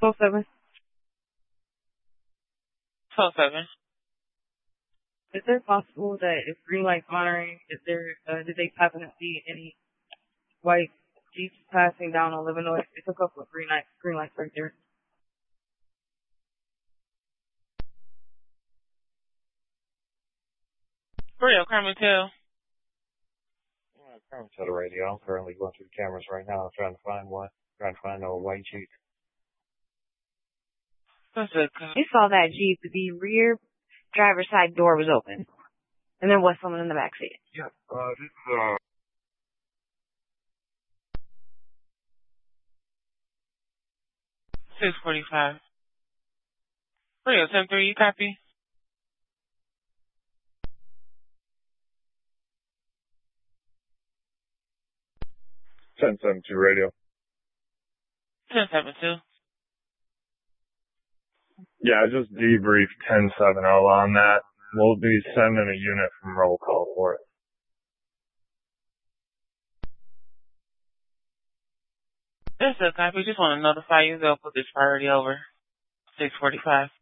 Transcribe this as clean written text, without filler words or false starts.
7. 7. Is it possible that if green light's monitoring, did they happen to see any white Jeeps passing down on Illinois? It's a couple of green lights right there. Real, Carmen Tell. Carmen Tell the radio. I'm currently going through the cameras right now. I'm trying to find one. Trying to find a white Jeep. We saw that Jeep. The rear driver's side door was open. And there was someone in the back seat. Yeah, this is, 6:45. Real, 7-3, you copy? 1072 radio. 10-7-2. Yeah, I just debriefed 1070 on that. We'll be sending a unit from roll call for it. That's a copy. Just want to notify you they'll put this priority over. 6:45.